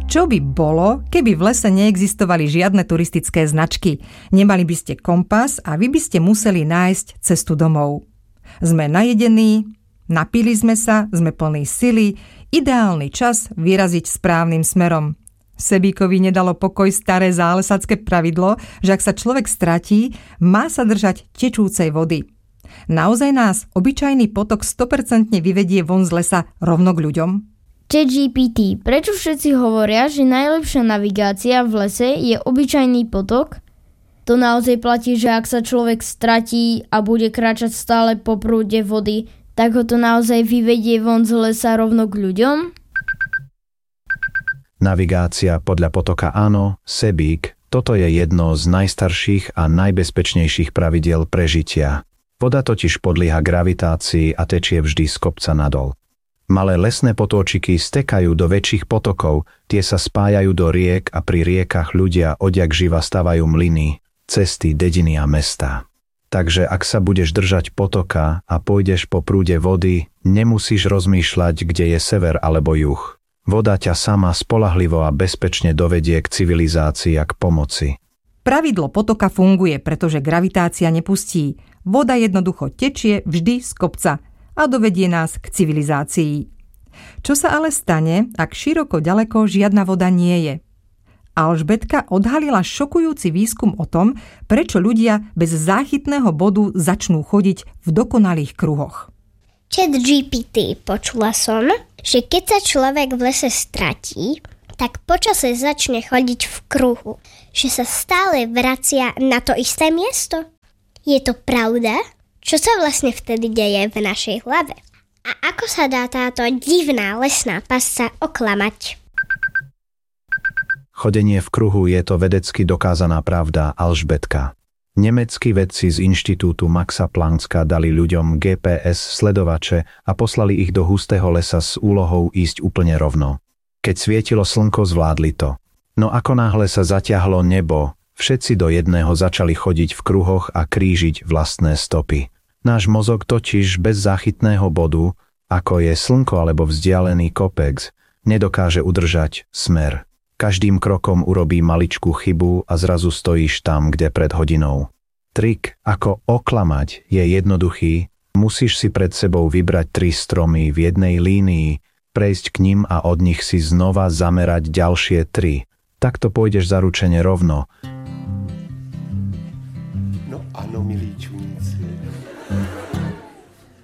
Čo by bolo, keby v lese neexistovali žiadne turistické značky? Nemali by ste kompas a vy by ste museli nájsť cestu domov. Sme najedení, napili sme sa, sme plní sily, ideálny čas vyraziť správnym smerom. Sebíkovi nedalo pokoj staré zálesacké pravidlo, že ak sa človek stratí, má sa držať tečúcej vody. Naozaj nás obyčajný potok 100% vyvedie von z lesa rovno k ľuďom? ChatGPT, prečo všetci hovoria, že najlepšia navigácia v lese je obyčajný potok? To naozaj platí, že ak sa človek stratí a bude kráčať stále po prúde vody, tak ho to naozaj vyvedie von z lesa rovno k ľuďom? Navigácia podľa potoka áno, Sebík, toto je jedno z najstarších a najbezpečnejších pravidiel prežitia. Voda totiž podlieha gravitácii a tečie vždy z kopca nadol. Malé lesné potóčiky stekajú do väčších potokov, tie sa spájajú do riek a pri riekach ľudia odjak živa stavajú mlyny, cesty, dediny a mestá. Takže ak sa budeš držať potoka a pôjdeš po prúde vody, nemusíš rozmýšľať, kde je sever alebo juh. Voda ťa sama spoľahlivo a bezpečne dovedie k civilizácii a k pomoci. Pravidlo potoka funguje, pretože gravitácia nepustí. Voda jednoducho tečie vždy z kopca a dovedie nás k civilizácii. Čo sa ale stane, ak široko ďaleko žiadna voda nie je? Alžbetka odhalila šokujúci výskum o tom, prečo ľudia bez záchytného bodu začnú chodiť v dokonalých kruhoch. ChatGPT, počula som, že keď sa človek v lese stratí, tak počase začne chodiť v kruhu, že sa stále vracia na to isté miesto. Je to pravda? Čo sa vlastne vtedy deje v našej hlave? A ako sa dá táto divná lesná pasca oklamať? Chodenie v kruhu je to vedecky dokázaná pravda, Alžbetka. Nemeckí vedci z inštitútu Maxa Plancka dali ľuďom GPS sledovače a poslali ich do hustého lesa s úlohou ísť úplne rovno. Keď svietilo slnko, zvládli to. No ako náhle sa zatiahlo nebo, všetci do jedného začali chodiť v kruhoch a krížiť vlastné stopy. Náš mozog totiž bez záchytného bodu, ako je slnko alebo vzdialený kopec, nedokáže udržať smer. Každým krokom urobí maličkú chybu a zrazu stojíš tam, kde pred hodinou. Trik, ako oklamať, je jednoduchý. Musíš si pred sebou vybrať 3 stromy v jednej línii, prejsť k nim a od nich si znova zamerať ďalšie 3. Takto pôjdeš zaručene rovno,